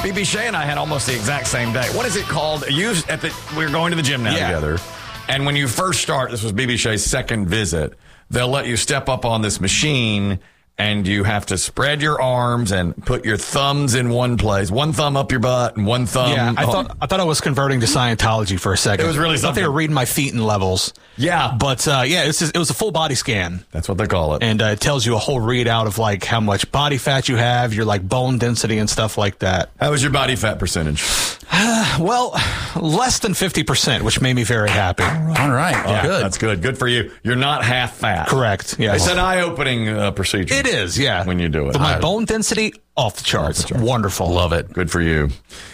BB Shea and I had almost the exact same day. What is it called? We're going to the gym now together. And when you first start, this was BB Shea's second visit, they'll let you step up on this machine and you have to spread your arms and put your thumbs in one place. One thumb up your butt and one thumb. Yeah, I thought I was converting to Scientology for a second. It was really I thought they were reading my feet and levels. Yeah. But it was a full body scan. That's what they call it. And it tells you a whole readout of like how much body fat you have, your like bone density and stuff like that. How was your body fat percentage? Well, less than 50%, which made me very happy. All right. Yeah, Good. that's good. Good for you. You're not half fat. Correct. Yeah. It's an eye-opening procedure. It is, yeah. When you do it. But my bone density, off the charts. Wonderful. Love it. Good for you.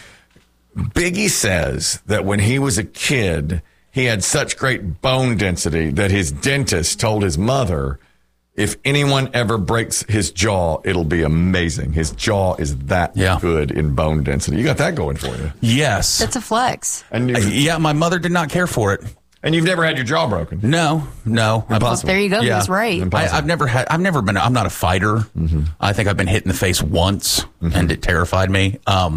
Biggie says that when he was a kid, he had such great bone density that his dentist told his mother, if anyone ever breaks his jaw, it'll be amazing. His jaw is that good in bone density. You got that going for you. Yes. That's a flex. And yeah, my mother did not care for it. And you've never had your jaw broken? No. Impossible. There you go. Yeah. He's right. I've never been, I'm not a fighter. Mm-hmm. I think I've been hit in the face once and it terrified me.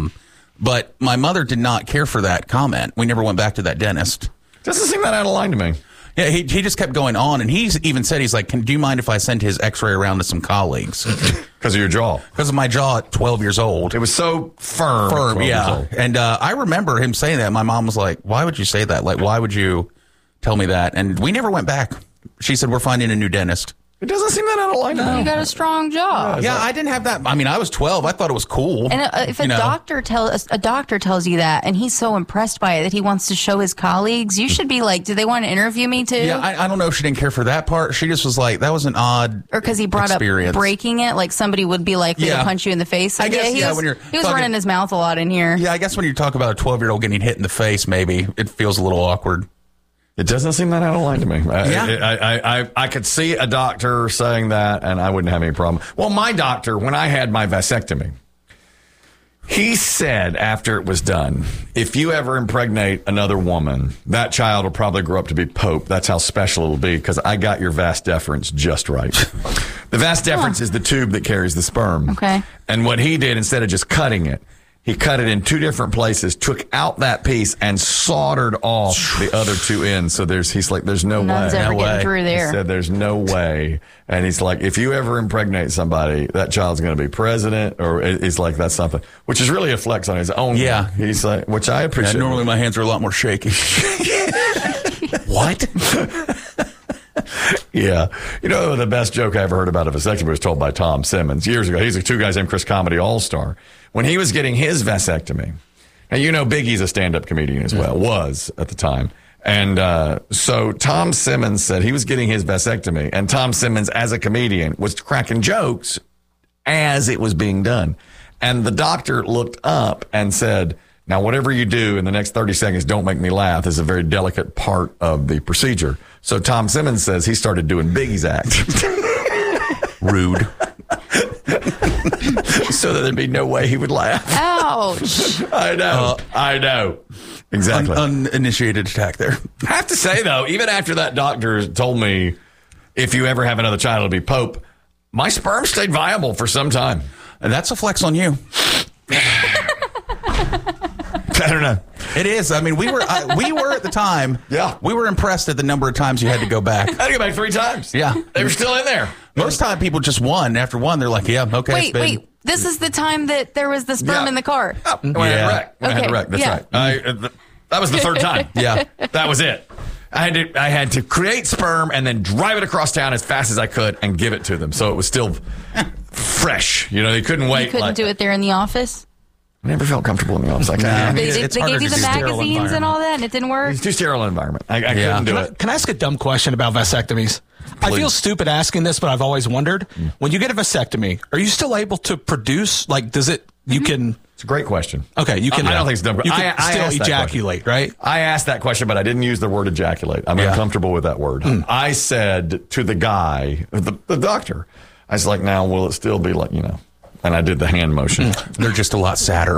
But my mother did not care for that comment. We never went back to that dentist. Doesn't seem that out of line to me. Yeah, he just kept going on, and he's even said, he's like, do you mind if I send his x-ray around to some colleagues? Because of your jaw. Because of my jaw at 12 years old. It was so firm. 12 years yeah. old. And I remember him saying that. My mom was like, why would you say that? Like, why would you tell me that? And we never went back. She said, we're finding a new dentist. It doesn't seem that out of line to me. You got a strong jaw. Yeah, I didn't have that. I mean, I was 12. I thought it was cool. And if a doctor tells you that, and he's so impressed by it that he wants to show his colleagues, you should be like, do they want to interview me too? Yeah, I don't know if she didn't care for that part. She just was like, that was an odd or because he brought experience. up breaking it, like somebody would be likely to punch you in the face. I guess, he was running his mouth a lot in here. Yeah, I guess when you talk about a 12-year-old getting hit in the face, maybe it feels a little awkward. It doesn't seem that out of line to me. I could see a doctor saying that, and I wouldn't have any problem. Well, my doctor, when I had my vasectomy, he said after it was done, if you ever impregnate another woman, that child will probably grow up to be Pope. That's how special it'll be, because I got your vas deferens just right. The vas deferens is the tube that carries the sperm. Okay. And what he did, instead of just cutting it, he cut it in two different places, took out that piece, and soldered off the other two ends. So he's like, there's no None's way. ever getting through there. He said, there's no way. And he's like, if you ever impregnate somebody, that child's going to be president. Or he's like, that's something, which is really a flex on his own. Yeah. He's like, which I appreciate. Normally my hands are a lot more shaky. What? Yeah. You know, the best joke I ever heard about a vasectomy was told by Tom Simmons years ago. He's a Two Guys Named Chris comedy all-star. When he was getting his vasectomy, and you know Biggie's a stand-up comedian as well, was at the time. And so Tom Simmons said he was getting his vasectomy, and Tom Simmons, as a comedian, was cracking jokes as it was being done. And the doctor looked up and said, now, whatever you do in the next 30 seconds, don't make me laugh. This is a very delicate part of the procedure. So Tom Simmons says he started doing Biggie's act. Rude. So that there'd be no way he would laugh. Ouch. I know. Exactly. Uninitiated attack there. I have to say, though, even after that doctor told me, if you ever have another child, it'll be Pope, my sperm stayed viable for some time. And that's a flex on you. I don't know. It is. I mean, we were at the time. Yeah. We were impressed at the number of times you had to go back. I had to go back 3 times. Yeah. They were still in there. Most time people just won. After one, they're like, yeah, okay. Wait. This is the time that there was the sperm in the car. Oh, when I had a wreck. When I had a wreck. That's right. That was the 3rd time. Yeah. That was it. I had to create sperm and then drive it across town as fast as I could and give it to them. So it was still fresh. You know, they couldn't wait. You couldn't do it there in the office? I never felt comfortable in the office. They gave you the magazines and all that, and it didn't work? It's too sterile an environment. I couldn't do it. Can I ask a dumb question about vasectomies? Please. I feel stupid asking this, but I've always wondered. When you get a vasectomy, are you still able to produce, like, does it, you can... It's a great question. Okay, you can... I don't think it's dumb. You can still ejaculate, right? I asked that question, but I didn't use the word ejaculate. I'm uncomfortable with that word. I said to the guy, the doctor, I was like, now, will it still be like, you know... And I did the hand motion. They're just a lot sadder.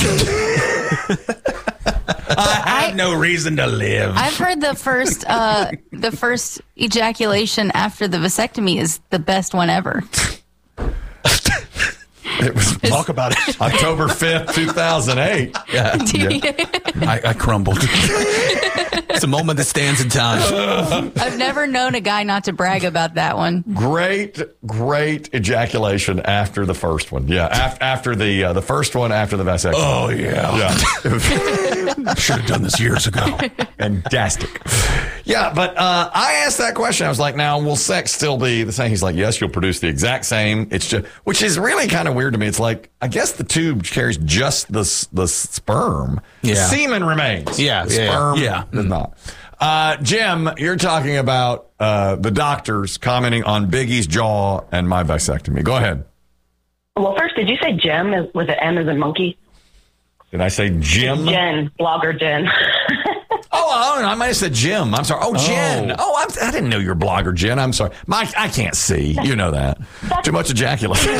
I have no reason to live. I've heard the first ejaculation after the vasectomy is the best one ever. It was Talk about it. October 5th, 2008. Yeah. I crumbled. It's a moment that stands in time. I've never known a guy not to brag about that one. Great ejaculation after the first one. Yeah, after the first one, after the vasectomy. Oh, yeah. Yeah. Should have done this years ago. Fantastic. Yeah, but I asked that question. I was like, now, will sex still be the same? He's like, yes, you'll produce the exact same. It's just, which is really kind of weird to me. It's like, I guess the tube carries just the sperm. Yeah. The semen remains. Yeah, The yeah, sperm yeah. does not. Jim, you're talking about the doctors commenting on Biggie's jaw and my vasectomy. Go ahead. Well, first, did you say Jem with an M as in monkey? Did I say Jim? Jen, blogger Jen. Oh, I might have said Jim. I'm sorry. Oh, Jen. Oh, I didn't know you were blogger, Jen. I'm sorry. Mike, I can't see. You know that. Too much ejaculation.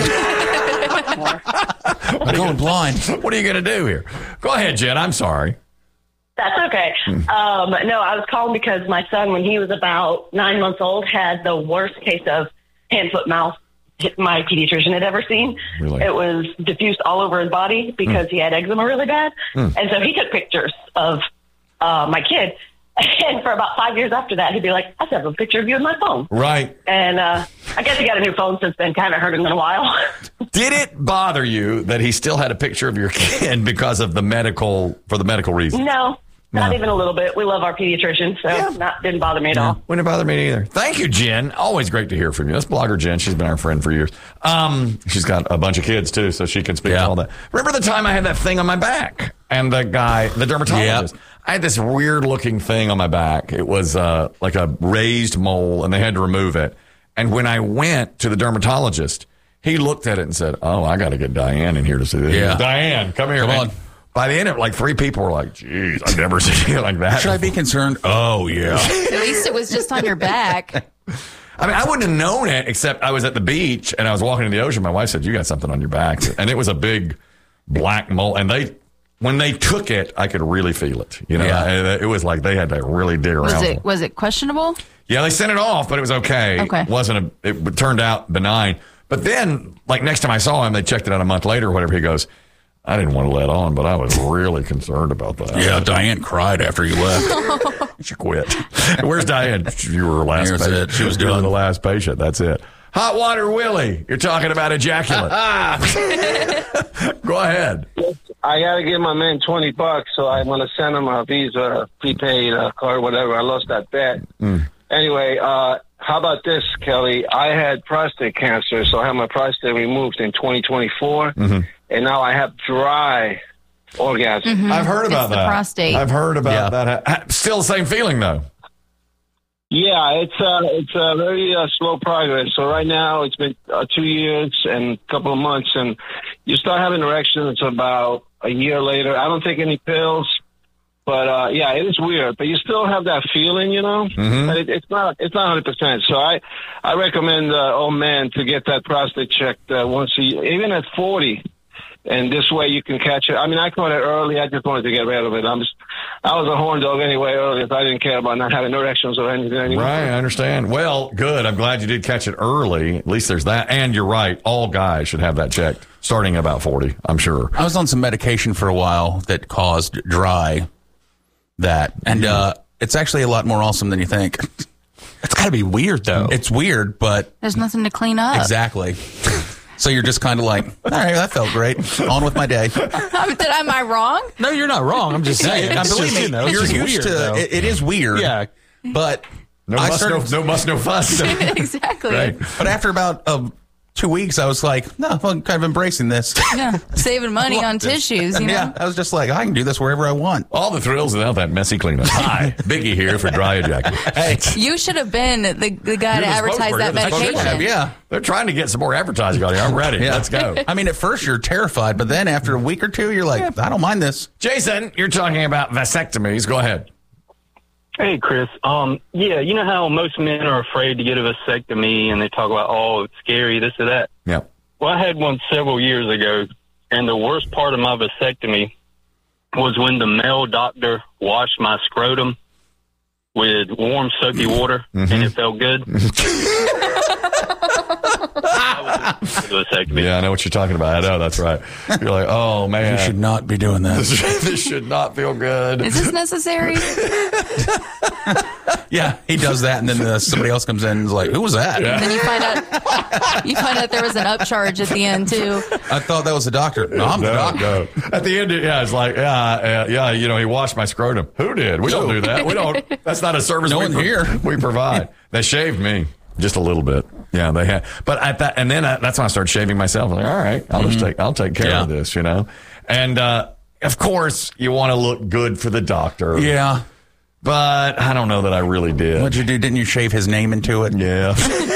I'm going blind. What are you going to do here? Go ahead, Jen. I'm sorry. That's okay. No, I was calling because my son, when he was about 9 months old, had the worst case of hand, foot, mouth my pediatrician had ever seen. Really? It was diffused all over his body because he had eczema really bad. And so he took pictures of my kid. And for about 5 years after that, he'd be like, I have a picture of you in my phone. Right. And I guess he got a new phone since then. Haven't heard him in a while. Did it bother you that he still had a picture of your kid because of the medical reason? No, not No. even a little bit. We love our pediatrician, so didn't bother me at all. Wouldn't bother me either. Thank you, Jen. Always great to hear from you. That's blogger Jen. She's been our friend for years. She's got a bunch of kids too, so she can speak to all that. Remember the time I had that thing on my back and the guy, the dermatologist? Yep. I had this weird looking thing on my back. It was like a raised mole, and they had to remove it. And when I went to the dermatologist, he looked at it and said, "Oh, I got to get Diane in here to see this." Yeah. Diane, come here. Come man. on. By the end of it, like 3 people were like, "Geez, I've never seen it like that." Should I be concerned? Oh, yeah. At least it was just on your back. I mean, I wouldn't have known it except I was at the beach and I was walking in the ocean. My wife said, "You got something on your back," and it was a big black mole. And when they took it, I could really feel it. You know, Yeah. it was like they had to really dig around. Was it questionable? Yeah, they sent it off, but it was okay. Okay. It turned out benign. But then, like next time I saw him, they checked it out a month later or whatever. He goes, "I didn't want to let on, but I was really concerned about that." Yeah, Diane cried after you left. She quit. Where's Diane? You were her last Here's patient. it. She was You were done. the last patient. That's it. Hot Water Willie, you're talking about ejaculate. Go ahead. I gotta give my man $20, so I'm gonna send him a Visa prepaid card, whatever. I lost that bet. Anyway, how about this, Kelly? I had prostate cancer, so I had my prostate removed in 2024, and now I have dry orgasm. I've heard about It's the that. prostate. I've heard about that. Still the same feeling though. Yeah, it's a very slow progress. So right now it's been 2 years and a couple of months, and you start having erections about a year later. I don't take any pills, but yeah, it is weird. But you still have that feeling, you know. But it's not 100%. So I recommend old man to get that prostate checked once a year, even at 40. And this way you can catch it. I mean, I caught it early. I just wanted to get rid of it. I was a horn dog anyway earlier. So I didn't care about not having erections or anything anymore. Right, I understand. Well, good. I'm glad you did catch it early. At least there's that. And you're right. All guys should have that checked starting about 40, I'm sure. I was on some medication for a while that caused dry that. And it's actually a lot more awesome than you think. It's got to be weird, though. It's weird, but There's nothing to clean up. exactly. So you're just kind of like, all right, that felt great. On with my day. Am I wrong? No, you're not wrong. I'm just saying. Now, It's believe just, me, you know, it's you're just used weird, to though. it is weird. Yeah. But No I muss, started, no muss, no fuss. Exactly. Right. but after about 2 weeks, I was like, no, I'm kind of embracing this. Yeah. Saving money on tissues, you know? Yeah, I was just like, I can do this wherever I want. All the thrills without that messy cleanup. Hi, Biggie here for dry ejaculate. Hey, You should have been the guy to the advertise spokesperson. that You're the spokesperson. medication. yeah. They're trying to get some more advertising on here. I'm ready. Yeah. Let's go. I mean, at first you're terrified, but then after a week or two, you're like, I don't mind this. Jason, you're talking about vasectomies. Go ahead. Hey, Chris. Yeah, you know how most men are afraid to get a vasectomy and they talk about, oh, it's scary, this or that. Yep. Well, I had one several years ago, and the worst part of my vasectomy was when the male doctor washed my scrotum with warm, soapy water, and it felt good. That was a vasectomy. Yeah, I know what you're talking about. I know, that's right. You're like, oh, man. You should not be doing that. This should not feel good. Is this necessary? Yeah, he does that, and then somebody else comes in and is like, who was that? Yeah. And then you find out there was an upcharge at the end too. I thought that was the doctor. No, I'm the doctor. No. At the end, yeah, it's like, yeah, you know, he washed my scrotum. Who did? We don't do that. We don't. That's not a service No one here. we provide. They shaved me just a little bit. Yeah, they had. But at that, and then that's when I started shaving myself. I'm like, all right, I'll take care of this, you know. And of course, you want to look good for the doctor. Yeah. But I don't know that I really did. What'd you do? Didn't you shave his name into it? Yeah.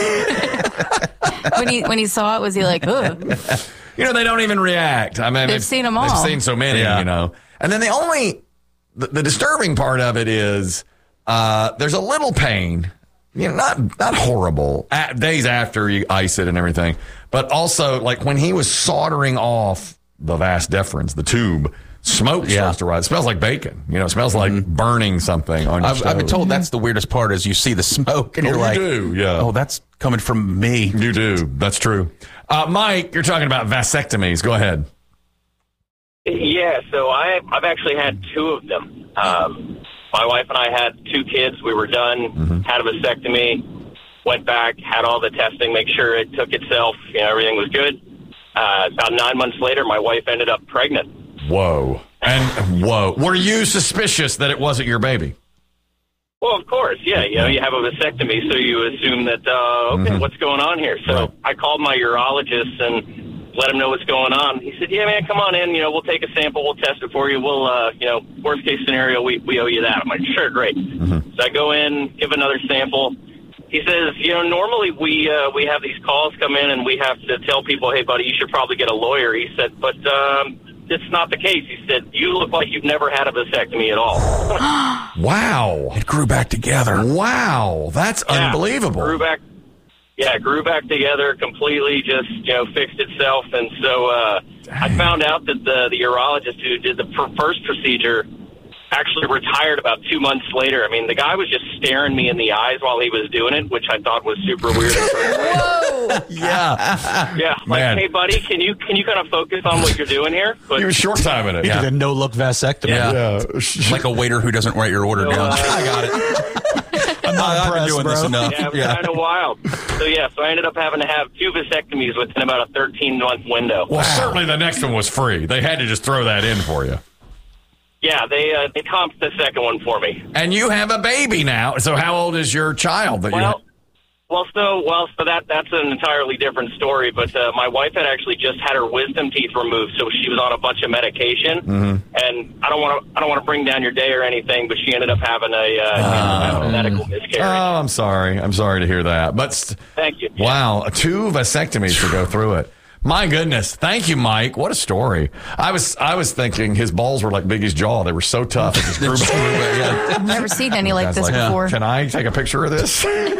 When he saw it, was he like, ugh? You know, they don't even react. I mean, They've seen them all. They've seen so many, Yeah. you know. And then the disturbing part of it is there's a little pain, you know, not horrible, days after you ice it and everything, but also like when he was soldering off the vas deferens, the tube, smoke starts to rise. It smells like bacon. You know, it smells like burning something on your stove. I've been told that's the weirdest part is you see the smoke and you're like, do, yeah. oh, that's coming from me. You do. That's true. Mike, you're talking about vasectomies. Go ahead. Yeah, so I've actually had two of them. My wife and I had 2 kids. We were done, had a vasectomy, went back, had all the testing, make sure it took itself, you know, everything was good. About 9 months later, my wife ended up pregnant. Whoa. And whoa. Were you suspicious that it wasn't your baby? Well, of course, yeah. You know, you have a vasectomy, so you assume that, okay, what's going on here? So Right. I called my urologist and let him know what's going on. He said, yeah, man, come on in. You know, we'll take a sample. We'll test it for you. We'll, you know, worst case scenario, we owe you that. I'm like, sure, great. So I go in, give another sample. He says, you know, normally we have these calls come in and we have to tell people, hey, buddy, you should probably get a lawyer. He said, but it's not the case. He said, you look like you've never had a vasectomy at all. Wow. It grew back together. Wow. That's unbelievable. Grew back together completely, just, you know, fixed itself. And so I found out that the urologist who did the first procedure actually retired about 2 months later. I mean, the guy was just staring me in the eyes while he was doing it, which I thought was super weird. Whoa! Yeah. Yeah, like, Man. hey, buddy, can you kind of focus on what you're doing here? But You were short timing it. He did a no-look vasectomy. Yeah. Like a waiter who doesn't write your order So, down. I got it. I've been impressed, doing bro. this enough. yeah, it was kind of wild. So I ended up having to have 2 vasectomies within about a 13-month window. Well, certainly the next one was free. They had to just throw that in for you. Yeah, they comped the second one for me. And you have a baby now. So how old is your child? That So that's an entirely different story. But my wife had actually just had her wisdom teeth removed, so she was on a bunch of medication. And I don't want to bring down your day or anything, but she ended up having a medical miscarriage. Oh, I'm sorry. I'm sorry to hear that. But Thank you. wow, 2 vasectomies to go through it. My goodness. Thank you, Mike. What a story. I was thinking his balls were like Biggie's jaw. They were so tough. It just grew back. I've never seen any like Guy's this before. Can I take a picture of this? Send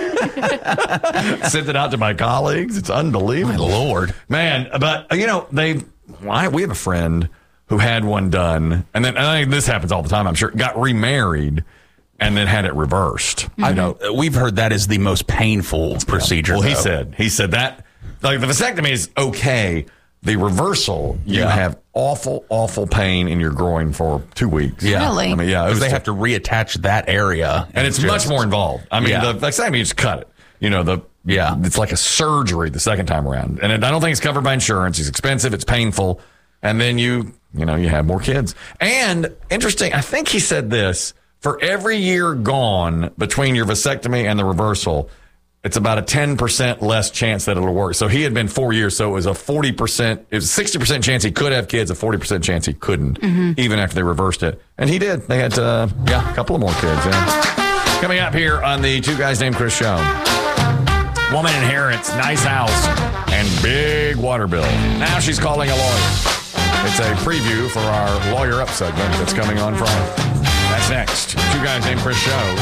it out to my colleagues. It's unbelievable. My Lord. Man, but, you know, we have a friend who had one done, and then I think this happens all the time, I'm sure, got remarried and then had it reversed. I know. We've heard that is the most painful procedure. Well, he though. said that, like, the vasectomy is okay. The reversal, you have awful pain in your groin for 2 weeks. Yeah. Really? I mean, yeah. Because they have to reattach that area. And it's much more involved. I mean, Yeah. the vasectomy, you just cut it. You know, it's like a surgery the second time around. And I don't think it's covered by insurance. It's expensive. It's painful. And then you have more kids. And interesting, I think he said this, for every year gone between your vasectomy and the reversal, it's about a 10% less chance that it'll work. So he had been 4 years, so it was a 40%, it was a 60% chance he could have kids, a 40% chance he couldn't, even after they reversed it. And he did. They had, a couple of more kids. Yeah. Coming up here on the Two Guys Named Chris show. Woman inherits nice house and big water bill. Now she's calling a lawyer. It's a preview for our Lawyer Up segment that's coming on Friday. That's next. Two Guys Named Chris show.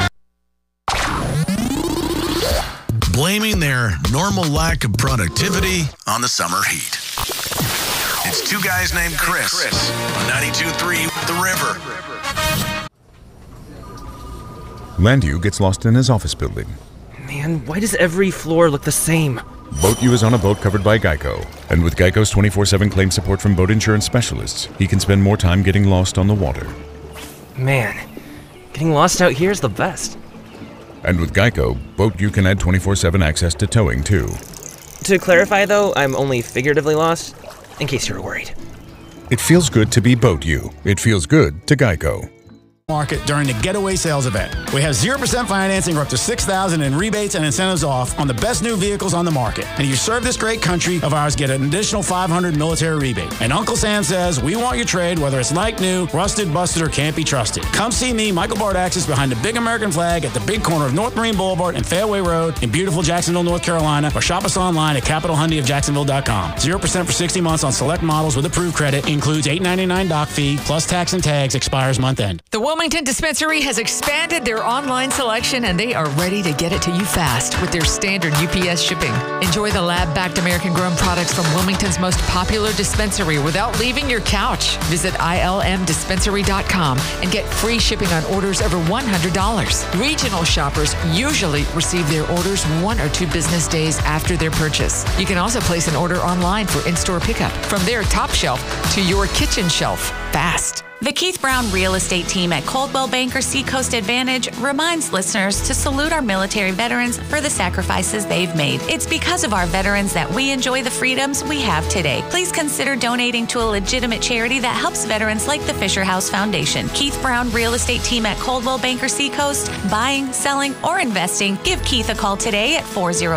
Blaming their normal lack of productivity on the summer heat. It's Two Guys Named Chris on 92.3 The River. Landu gets lost in his office building. Man, why does every floor look the same? Boat You is on a boat covered by Geico. And with Geico's 24/7 claim support from boat insurance specialists, he can spend more time getting lost on the water. Man, getting lost out here is the best. And with Geico, Boat You can add 24/7 access to towing, too. To clarify, though, I'm only figuratively lost, in case you're worried. It feels good to be Boat You. It feels good to Geico. Market during the Getaway Sales Event. We have 0% financing or up to $6,000 in rebates and incentives off on the best new vehicles on the market. And if you serve this great country of ours, get an additional $500 military rebate. And Uncle Sam says, we want your trade, whether it's like new, rusted, busted, or can't be trusted. Come see me, Michael Bardaxis, behind the big American flag at the big corner of North Marine Boulevard and Fairway Road in beautiful Jacksonville, North Carolina, or shop us online at CapitalHundyofJacksonville.com. 0% for 60 months on select models with approved credit. Includes $8.99 doc fee, plus tax and tags, expires month end. The Wilmington Dispensary has expanded their online selection, and they are ready to get it to you fast with their standard UPS shipping. Enjoy the lab-backed American-grown products from Wilmington's most popular dispensary without leaving your couch. Visit ilmdispensary.com and get free shipping on orders over $100. Regional shoppers usually receive their orders 1 or 2 business days after their purchase. You can also place an order online for in-store pickup from their top shelf to your kitchen shelf fast. The Keith Brown Real Estate Team at Coldwell Banker Seacoast Advantage reminds listeners to salute our military veterans for the sacrifices they've made. It's because of our veterans that we enjoy the freedoms we have today. Please consider donating to a legitimate charity that helps veterans like the Fisher House Foundation. Keith Brown Real Estate Team at Coldwell Banker Seacoast. Buying, selling, or investing, give Keith a call today at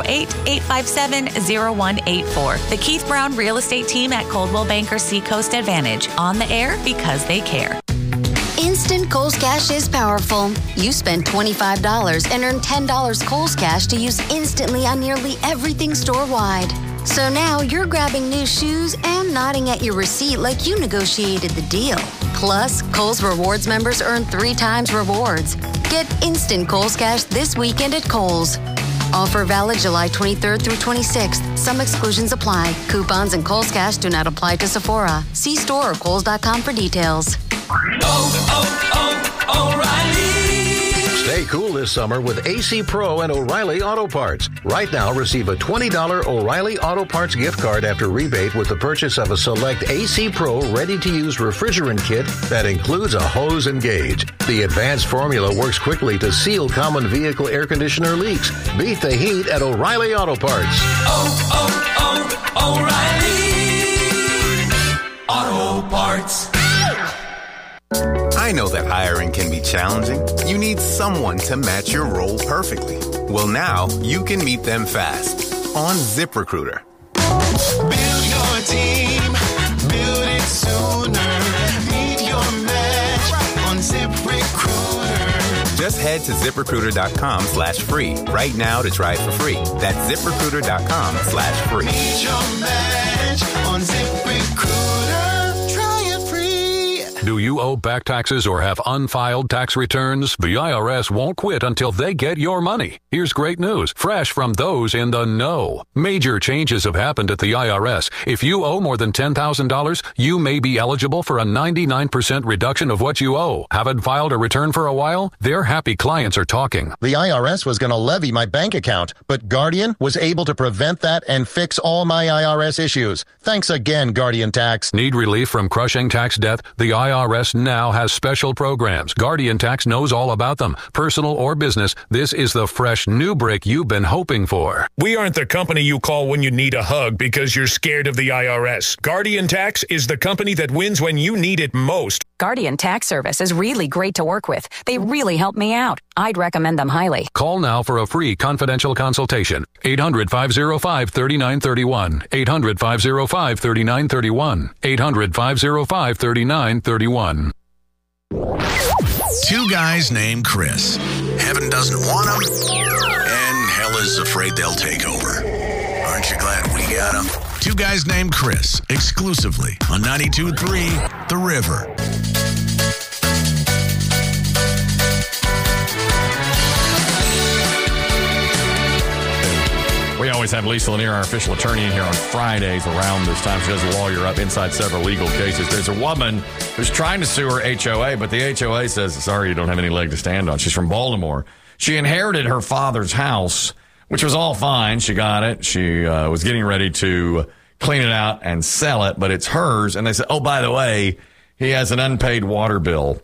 408-857-0184. The Keith Brown Real Estate Team at Coldwell Banker Seacoast Advantage. On the air because they care. Instant Kohl's Cash is powerful. You spend $25 and earn $10 Kohl's Cash to use instantly on nearly everything store-wide. So now you're grabbing new shoes and nodding at your receipt like you negotiated the deal. Plus, Kohl's Rewards members earn 3 times rewards. Get instant Kohl's Cash this weekend at Kohl's. Offer valid July 23rd through 26th. Some exclusions apply. Coupons and Kohl's Cash do not apply to Sephora. See store or Kohl's.com for details. O'Reilly. Stay cool this summer with AC Pro and O'Reilly Auto Parts. Right now, receive a $20 O'Reilly Auto Parts gift card after rebate with the purchase of a select AC Pro ready-to-use refrigerant kit that includes a hose and gauge. The advanced formula works quickly to seal common vehicle air conditioner leaks. Beat the heat at O'Reilly Auto Parts. O'Reilly Auto Parts. I know that hiring can be challenging. You need someone to match your role perfectly. Well, now you can meet them fast on ZipRecruiter. Build your team, build it sooner. Meet your match on ZipRecruiter. Just head to ZipRecruiter.com/free right now to try it for free. That's ZipRecruiter.com/free. Meet your match on ZipRecruiter. Do you owe back taxes or have unfiled tax returns? The IRS won't quit until they get your money. Here's great news, fresh from those in the know. Major changes have happened at the IRS. If you owe more than $10,000, you may be eligible for a 99% reduction of what you owe. Haven't filed a return for a while? Their happy clients are talking. The IRS was going to levy my bank account, but Guardian was able to prevent that and fix all my IRS issues. Thanks again, Guardian Tax. Need relief from crushing tax debt? The IRS now has special programs. Guardian Tax knows all about them. Personal or business, this is the fresh new break you've been hoping for. We aren't the company you call when you need a hug because you're scared of the IRS. Guardian Tax is the company that wins when you need it most. Guardian Tax Service is really great to work with. They really help me out. I'd recommend them highly. Call now for a free confidential consultation. 800-505-3931. 800-505-3931. 800-505-3931. 2 guys named Chris. Heaven doesn't want them, and hell is afraid they'll take over. Aren't you glad we got them? 2 guys named Chris, exclusively on 92.3 The River. We always have Lisa Lanier, our official attorney, in here on Fridays around this time. She does a lawyer up inside several legal cases. There's a woman who's trying to sue her HOA, but the HOA says, sorry, you don't have any leg to stand on. She's from Baltimore. She inherited her father's house which was all fine. She got it. She was getting ready to clean it out and sell it, but it's hers. And they said, oh, by the way, he has an unpaid water bill,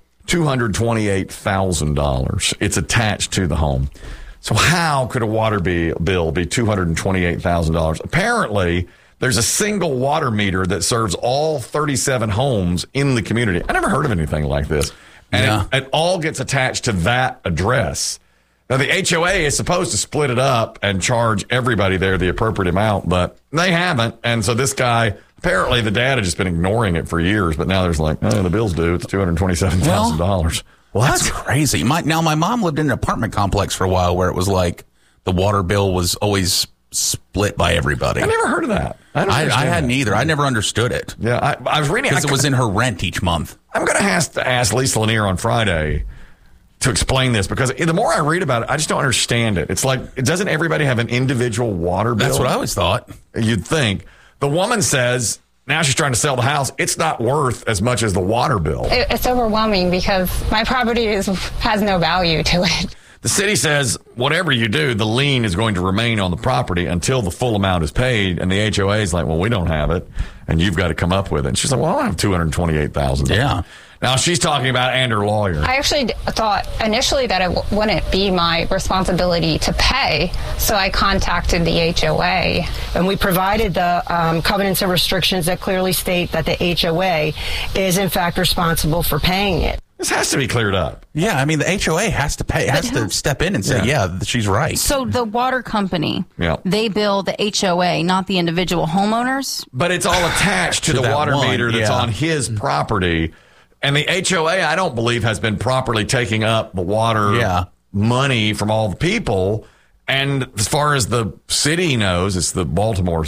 $228,000. It's attached to the home. So how could a water bill be $228,000? Apparently, there's a single water meter that serves all 37 homes in the community. I never heard of anything like this. And it all gets attached to that address. Now, the HOA is supposed to split it up and charge everybody there the appropriate amount, but they haven't. And so this guy, apparently the dad had just been ignoring it for years, but now there's like, oh, the bill's due. It's $227,000. Well, that's crazy. My mom lived in an apartment complex for a while where it was like the water bill was always split by everybody. I never heard of that. I hadn't either. I never understood it. Yeah, I was reading because it was in her rent each month. I'm going to ask Lisa Lanier on Friday to explain this, because the more I read about it, I just don't understand it. It's like, doesn't everybody have an individual water bill? That's what I always thought. You'd think. The woman says now she's trying to sell the house. It's not worth as much as the water bill. It's overwhelming because my property has no value to it. The city says whatever you do, the lien is going to remain on the property until the full amount is paid. And the HOA is like, well, we don't have it, and you've got to come up with it. And she's like, well, I don't have $228,000. Yeah. Now she's talking about and her lawyer. I actually thought initially that it wouldn't be my responsibility to pay, so I contacted the HOA. And we provided the covenants and restrictions that clearly state that the HOA is in fact responsible for paying it. This has to be cleared up. Yeah, I mean, the HOA has to pay, has to step in and say, yeah, she's right. So the water company, they bill the HOA, not the individual homeowners? But it's all attached to the water meter that's on his property. And the HOA, I don't believe, has been properly taking up the water money from all the people. And as far as the city knows, it's in Baltimore,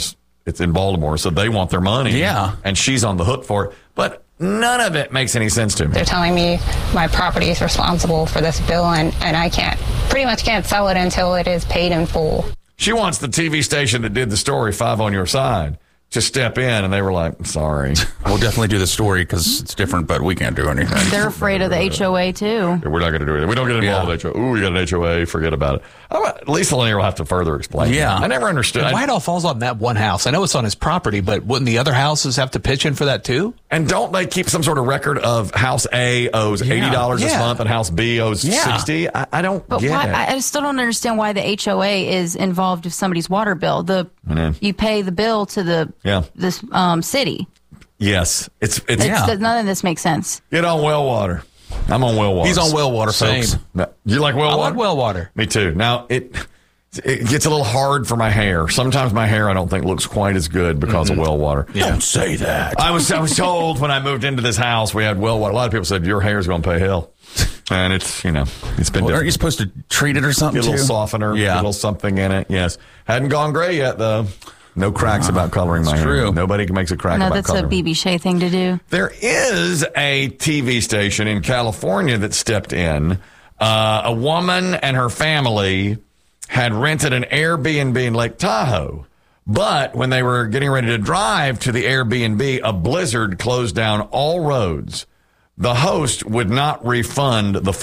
so they want their money. Yeah. And she's on the hook for it. But none of it makes any sense to me. They're telling me my property is responsible for this bill, and I pretty much can't sell it until it is paid in full. She wants the TV station that did the story, 5 on Your Side, to step in, and they were like, sorry. We'll definitely do the story because it's different, but we can't do anything. They're afraid of the HOA, too. We're not going to do it. We don't get involved with HOA. Ooh, we got an HOA, forget about it. Lisa Lanier will have to further explain. Yeah. I never understood. Why it all falls on that one house? I know it's on his property, but wouldn't the other houses have to pitch in for that, too? And don't they keep some sort of record of house A owes $80 this month and house B owes $60? I don't get it. I still don't understand why the HOA is involved with somebody's water bill. You pay the bill to this city. Yes. It's none of this makes sense. Get on well water. I'm on well water. He's on well water, folks. You like well water? I like well water. Me too. Now, it gets a little hard for my hair. Sometimes my hair, I don't think, looks quite as good because of well water. Yeah. Don't say that. I was told when I moved into this house, we had well water. A lot of people said, your hair's going to pay hell. And it's been different. Aren't you supposed to treat it or something, Get a little softener, a little something in it, yes. Hadn't gone gray yet, though. No cracks about coloring my hair. True. Nobody makes a crack about coloring. No, that's a BB Shea thing to do. There is a TV station in California that stepped in. A woman and her family had rented an Airbnb in Lake Tahoe. But when they were getting ready to drive to the Airbnb, a blizzard closed down all roads. The host would not refund the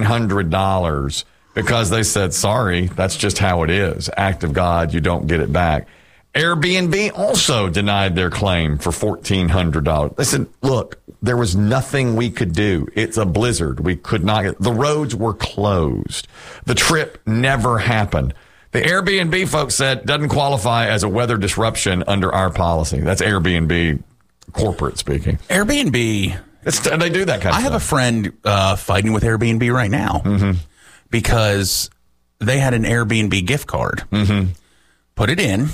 $1,400 because they said, sorry, that's just how it is. Act of God, you don't get it back. Airbnb also denied their claim for $1,400. They said, look, there was nothing we could do. It's a blizzard. We could not. The roads were closed. The trip never happened. The Airbnb folks said doesn't qualify as a weather disruption under our policy. That's Airbnb corporate speaking. Airbnb. They do that kind of stuff. I have a friend fighting with Airbnb right now because they had an Airbnb gift card. Put it in.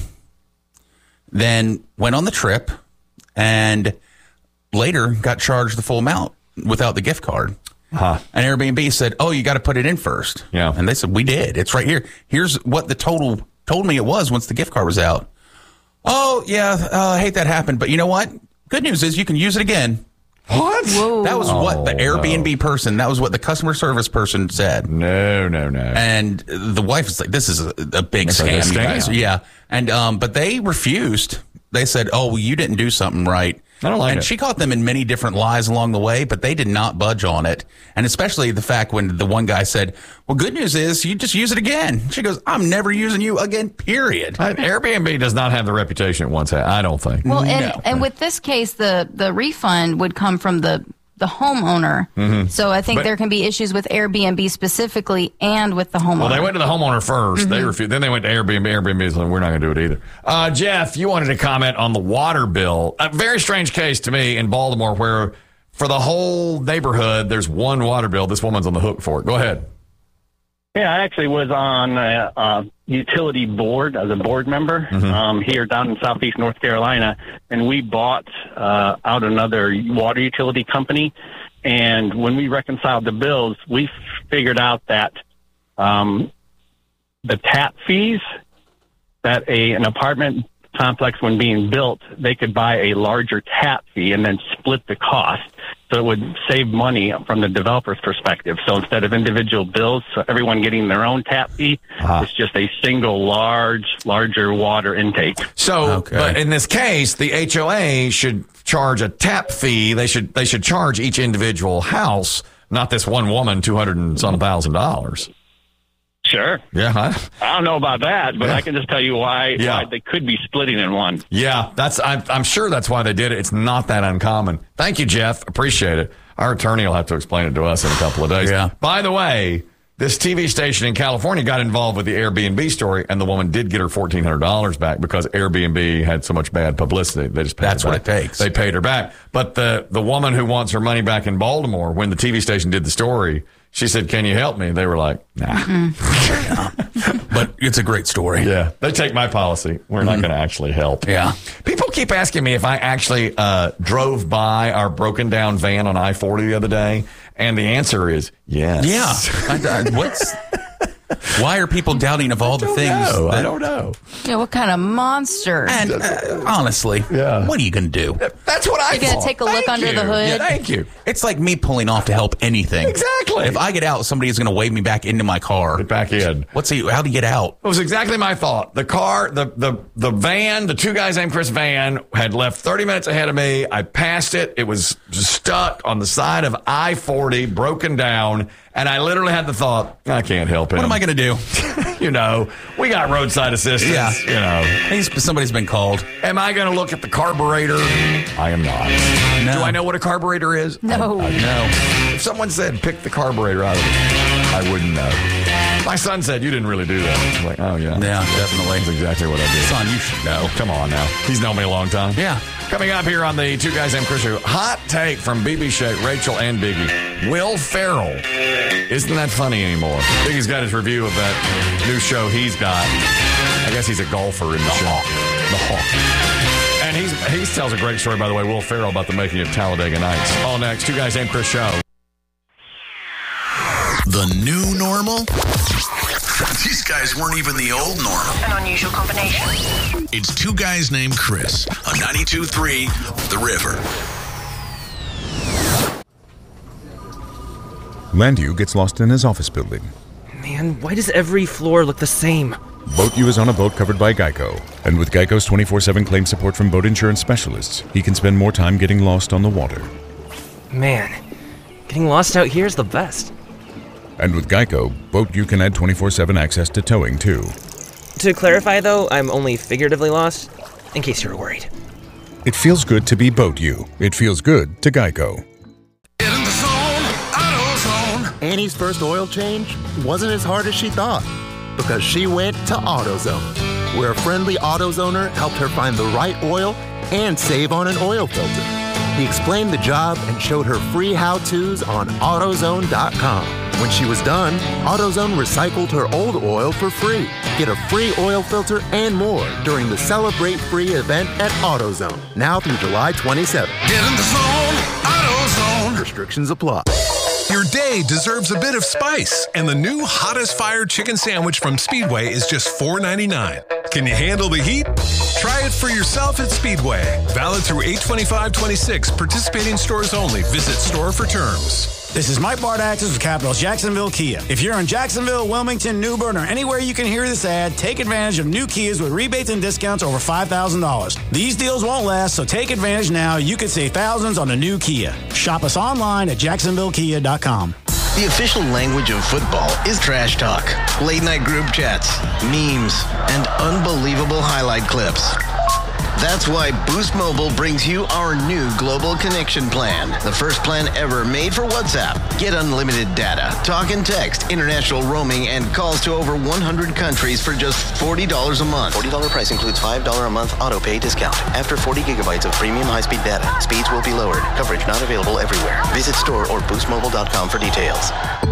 Then went on the trip and later got charged the full amount without the gift card. And Airbnb said, oh, you got to put it in first. Yeah. And they said, we did. It's right here. Here's what the total told me it was once the gift card was out. Oh, yeah, I hate that happened. But you know what? Good news is you can use it again. What? Whoa. That was what the Airbnb person, that was what the customer service person said. No. And the wife is like, this is a big scam, you guys. Yeah. And, but they refused. They said, oh, well, you didn't do something right. I don't like and it. she caught them in many different lies along the way, but they did not budge on it. And especially the fact when the one guy said, well, good news is you just use it again. She goes, I'm never using you again, period. Airbnb does not have the reputation it once had, I don't think. Well, and with this case, the refund would come from the homeowner. Mhm. So I think But- there can be issues with Airbnb specifically and with the homeowner. Well, they went to the homeowner 1st. They Mhm. refused. Then they went to Airbnb. Airbnb said, we're not going to do it either. Jeff, you wanted to comment on the water bill. A very strange case to me in Baltimore where for the whole neighborhood, there's one water bill. This woman's on the hook for it. Go ahead. Yeah, I actually was on a utility board as a board member here down in southeast North Carolina, and we bought out another water utility company. And when we reconciled the bills, we figured out that the tap fees that an apartment complex, when being built, they could buy a larger tap fee and then split the cost. So it would save money from the developer's perspective. So instead of individual bills, so everyone getting their own tap fee, it's just a single larger water intake. So, but in this case, the HOA should charge a tap fee. They should charge each individual house, not this one woman, $200 and some $1,000. Sure. Yeah. I don't know about that, but I can just tell you why they could be splitting in one. Yeah, I'm sure that's why they did it. It's not that uncommon. Thank you, Jeff. Appreciate it. Our attorney will have to explain it to us in a couple of days. Yeah. By the way, this TV station in California got involved with the Airbnb story, and the woman did get her $1,400 back because Airbnb had so much bad publicity. They just paid That's her what back. it takes. They paid her back. But the woman who wants her money back in Baltimore, when the TV station did the story, she said, "Can you help me?" They were like, "Nah." But it's a great story. Yeah. They take my policy. We're not going to actually help. Yeah. People keep asking me if I actually drove by our broken down van on I-40 the other day. And the answer is yes. Yeah. Why are people doubting of all the things? I don't know. Yeah, what kind of monster? And honestly, what are you going to do? That's what I You're going to take a look under the hood? Yeah, thank you. It's like me pulling off to help anything. Exactly. If I get out, somebody's going to wave me back into my car. Get back in. How do you get out? It was exactly my thought. The car, the van, the two guys named Chris van had left 30 minutes ahead of me. I passed it. It was stuck on the side of I-40, broken down. And I literally had the thought, I can't help him. What am I going to do? We got roadside assistance. Yeah. Somebody's been called. Am I going to look at the carburetor? I am not. No. Do I know what a carburetor is? No. No. If someone said, pick the carburetor out of it, I wouldn't know. My son said, you didn't really do that. I was like, oh, yeah. Yeah, definitely. That's exactly what I did. Son, you should know. Come on now. He's known me a long time. Yeah. Coming up here on the Two Guys Named Chris Show, hot take from BB Shea, Rachel, and Biggie. Will Ferrell isn't that funny anymore. Biggie's got his review of that new show he's got. I guess he's a golfer in the show. The Hawk. And he tells a great story, by the way, Will Ferrell, about the making of Talladega Nights. All next, Two Guys Named Chris Show. The new normal? These guys weren't even the old normal. An unusual combination. It's Two Guys Named Chris on 92.3 The River. Landu gets lost in his office building. Man, why does every floor look the same? Boat U is on a boat covered by Geico. And with Geico's 24/7 claim support from boat insurance specialists, he can spend more time getting lost on the water. Man, getting lost out here is the best. And with Geico, Boat U can add 24/7 access to towing, too. To clarify, though, I'm only figuratively lost, in case you were worried. It feels good to be Boat U. It feels good to Geico. Annie's first oil change wasn't as hard as she thought because she went to AutoZone, where a friendly AutoZoner helped her find the right oil and save on an oil filter. He explained the job and showed her free how-tos on AutoZone.com. When she was done, AutoZone recycled her old oil for free. Get a free oil filter and more during the Celebrate Free event at AutoZone, now through July 27th. Get in the zone, AutoZone. Restrictions apply. Your day deserves a bit of spice, and the new Hottest Fire Chicken Sandwich from Speedway is just $4.99. Can you handle the heat? Try it for yourself at Speedway. Valid through 8/25/26. Participating stores only. Visit store for terms. This is Mike Bardaxis with Capitals Jacksonville Kia. If you're in Jacksonville, Wilmington, New Bern, or anywhere you can hear this ad, take advantage of new Kias with rebates and discounts over $5,000. These deals won't last, so take advantage now. You could save thousands on a new Kia. Shop us online at jacksonvillekia.com. The official language of football is trash talk, late-night group chats, memes, and unbelievable highlight clips. That's why Boost Mobile brings you our new global connection plan. The first plan ever made for WhatsApp. Get unlimited data, talk and text, international roaming, and calls to over 100 countries for just $40 a month. $40 price includes $5 a month auto pay discount. After 40 gigabytes of premium high-speed data, speeds will be lowered. Coverage not available everywhere. Visit store or boostmobile.com for details.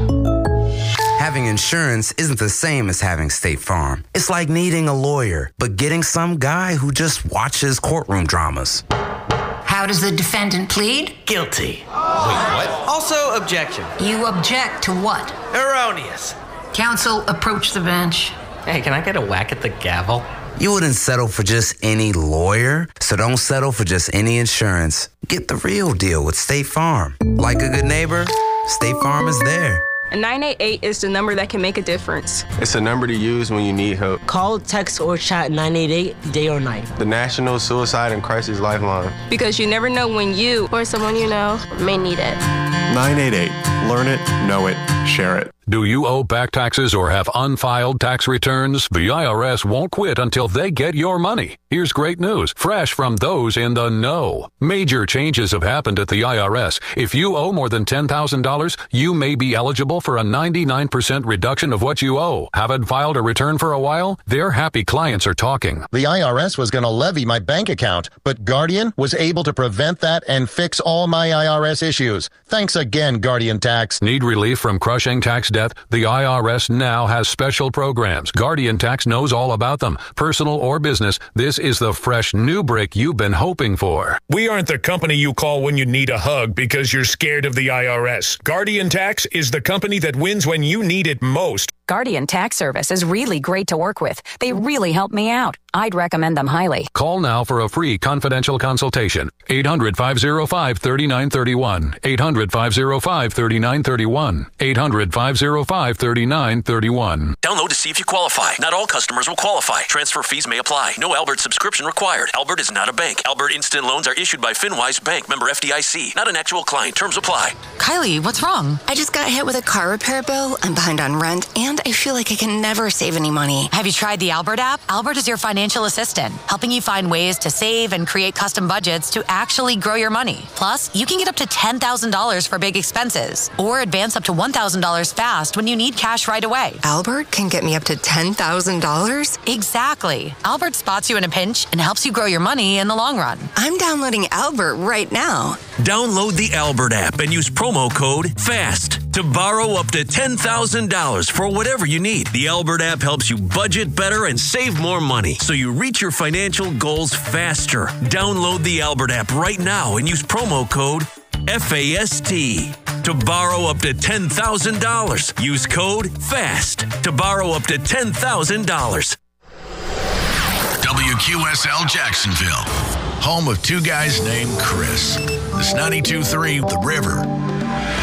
Having insurance isn't the same as having State Farm. It's like needing a lawyer, but getting some guy who just watches courtroom dramas. How does the defendant plead? Guilty. Wait, what? Also, objection. You object to what? Erroneous. Counsel, approach the bench. Hey, can I get a whack at the gavel? You wouldn't settle for just any lawyer, so don't settle for just any insurance. Get the real deal with State Farm. Like a good neighbor, State Farm is there. 988 is the number that can make a difference. It's a number to use when you need help. Call, text, or chat 988 day or night. The National Suicide and Crisis Lifeline. Because you never know when you or someone you know may need it. 988. Learn it, know it, share it. Do you owe back taxes or have unfiled tax returns? The IRS won't quit until they get your money. Here's great news, fresh from those in the know. Major changes have happened at the IRS. If you owe more than $10,000, you may be eligible for a 99% reduction of what you owe. Haven't filed a return for a while? Their happy clients are talking. The IRS was going to levy my bank account, but Guardian was able to prevent that and fix all my IRS issues. Thanks again, Guardian Tax. Need relief from crushing tax debt? The IRS now has special programs. Guardian Tax knows all about them. Personal or business, this is the fresh new break you've been hoping for. We aren't the company you call when you need a hug because you're scared of the IRS. Guardian Tax is the company that wins when you need it most. Guardian Tax Service is really great to work with. They really help me out. I'd recommend them highly. Call now for a free confidential consultation. 800-505-3931. 800-505-3931. 800-505-3931. Download to see if you qualify. Not all customers will qualify. Transfer fees may apply. No Albert subscription required. Albert is not a bank. Albert Instant Loans are issued by FinWise Bank, member FDIC. Not an actual client. Terms apply. Kylie, what's wrong? I just got hit with a car repair bill. I'm behind on rent, and I feel like I can never save any money. Have you tried the Albert app? Albert is your financial assistant, helping you find ways to save and create custom budgets to actually grow your money. Plus, you can get up to $10,000 for big expenses or advance up to $1,000 fast when you need cash right away. Albert can get me up to $10,000? Exactly. Albert spots you in a pinch and helps you grow your money in the long run. I'm downloading Albert right now. Download the Albert app and use promo code FAST to borrow up to $10,000 for whatever you need. The Albert app helps you budget better and save more money so you reach your financial goals faster. Download the Albert app right now and use promo code FAST to borrow up to $10,000. Use code FAST to borrow up to $10,000. WQSL Jacksonville, home of two guys named Chris. This 92.3 The River.